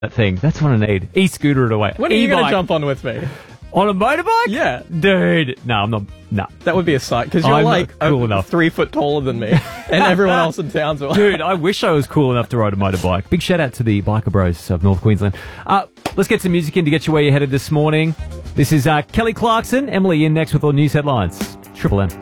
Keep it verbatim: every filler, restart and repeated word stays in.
that thing. That's what I need. E-scooter it away. When are you going to E-bike. jump on with me? On a motorbike? Yeah. Dude. No, I'm not. No. That would be a sight, because you're I'm like cool a, enough. three foot taller than me, and everyone else in town's like, Dude, I wish I was cool enough to ride a motorbike. Big shout out to the Biker Bros of North Queensland. Uh, let's get some music in to get you where you're headed this morning. This is uh, Kelly Clarkson, Emily in next with all news headlines. Triple M.